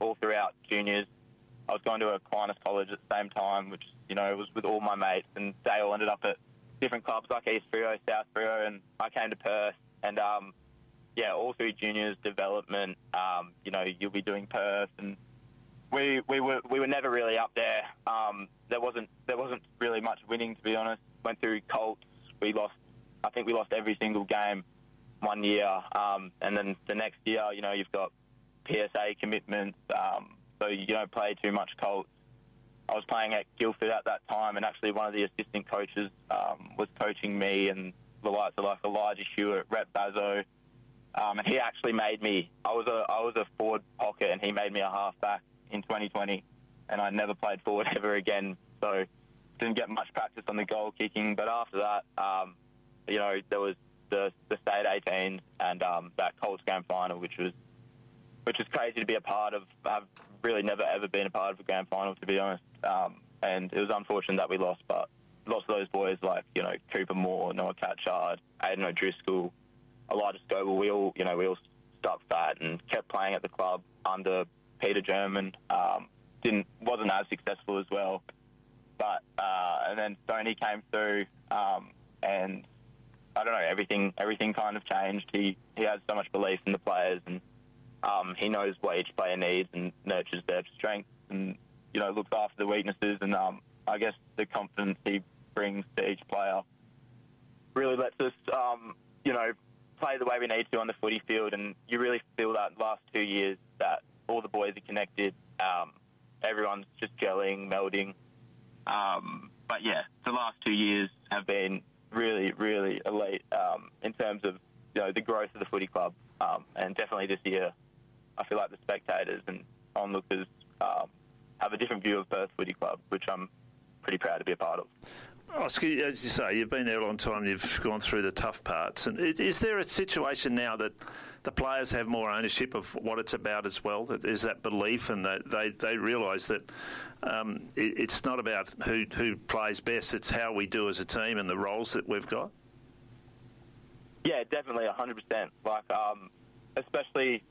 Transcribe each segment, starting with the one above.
all throughout juniors. I was going to Aquinas College at the same time, which, was with all my mates, and they all ended up at different clubs like East Freo, South Freo, and I came to Perth. And, all through juniors development, you'll be doing Perth, and we were never really up there. There wasn't really much winning, to be honest. Went through Colts. I think we lost every single game one year. And then the next year, you've got PSA commitments, so you don't play too much Colts. I was playing at Guildford at that time, and actually one of the assistant coaches was coaching me and the likes of like Elijah Hewitt, Rhett Bazzo, and he actually made me. I was a forward pocket, and he made me a halfback in 2020, and I never played forward ever again. So didn't get much practice on the goal kicking. But after that, there was the state 18s and that Colts game final, which was crazy to be a part of. I've really never ever been a part of a grand final, to be honest. And it was unfortunate that we lost, but lots of those boys like, Cooper Moore, Noah Catchard, Aidan O'Driscoll, Elijah Scoble, we all stuck fat and kept playing at the club under Peter German. Wasn't as successful as well. But, and then Stoney came through, and I don't know, everything kind of changed. He has so much belief in the players, and he knows what each player needs and nurtures their strengths and, looks after the weaknesses. And I guess the confidence he brings to each player really lets us, play the way we need to on the footy field. And you really feel that last 2 years that all the boys are connected. Everyone's just gelling, melding. But yeah, the last 2 years have been really, really elite in terms of the growth of the footy club. And definitely this year, I feel like the spectators and onlookers have a different view of Perth Footy Club, which I'm pretty proud to be a part of. Oscar, as you say, you've been there a long time, you've gone through the tough parts. And is there a situation now that the players have more ownership of what it's about as well? That there's that belief and that they realise that it's not about who plays best, it's how we do as a team and the roles that we've got? Yeah, definitely, 100%. Like, especially,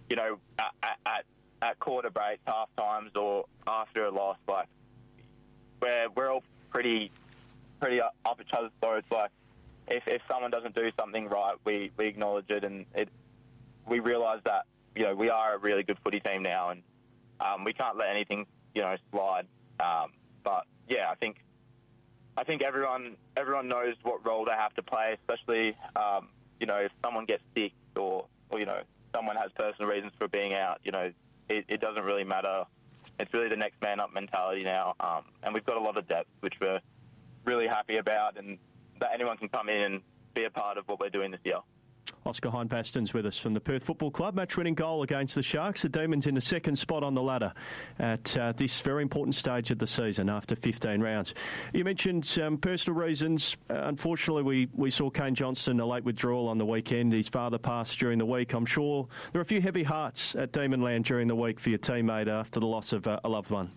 at quarter breaks, half times, or after a loss, like, we're all pretty up each other's throats. Like, if someone doesn't do something right, we acknowledge it, and we realise that we are a really good footy team now, and we can't let anything slide. But yeah, I think everyone knows what role they have to play, especially if someone gets sick or someone has personal reasons for being out. It doesn't really matter. It's really the next man up mentality now, and we've got a lot of depth, which we're really happy about, and that anyone can come in and be a part of what we're doing this year. Oscar Hindbaston's with us from the Perth Football Club. Match-winning goal against the Sharks. The Demons in the second spot on the ladder at this very important stage of the season after 15 rounds. You mentioned personal reasons. Unfortunately, we saw Kane Johnston, a late withdrawal on the weekend. His father passed during the week. I'm sure there are a few heavy hearts at Demonland during the week for your teammate after the loss of a loved one.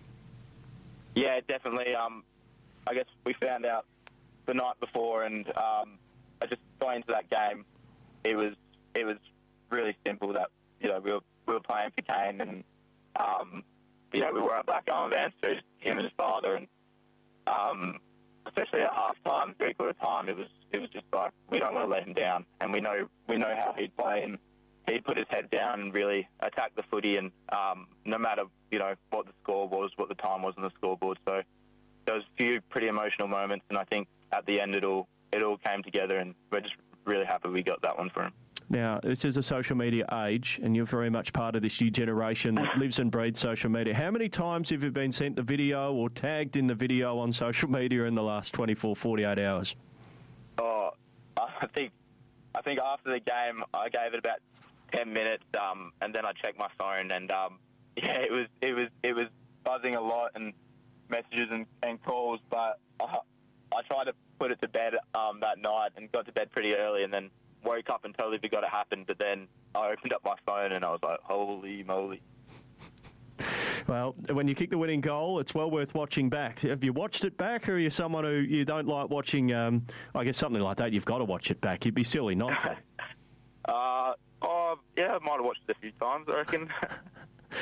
Yeah, definitely. I guess we found out the night before, and I just got into that game. It was really simple that we were playing for Kane, and we were a black armband to him and his father, and especially at half time, 3/4 time, it was just like we don't want to let him down, and we know how he'd play, and he'd put his head down and really attack the footy, and no matter what the score was, what the time was on the scoreboard. So there was a few pretty emotional moments, and I think at the end it all came together, and we're just really happy we got that one for him. Now, this is a social media age, and you're very much part of this new generation that lives and breathes social media. How many times have you been sent the video or tagged in the video on social media in the last 24, 48 hours? Oh, I think after the game, I gave it about 10 minutes, and then I checked my phone, and it was buzzing a lot, and messages and calls, but I tried to put it to bed that night and got to bed pretty early, and then woke up and totally forgot it happened. But then I opened up my phone and I was like, holy moly. Well, when you kick the winning goal, it's well worth watching back. Have you watched it back, or are you someone who you don't like watching, I guess something like that, you've got to watch it back. You'd be silly not to. Yeah, I might have watched it a few times, I reckon.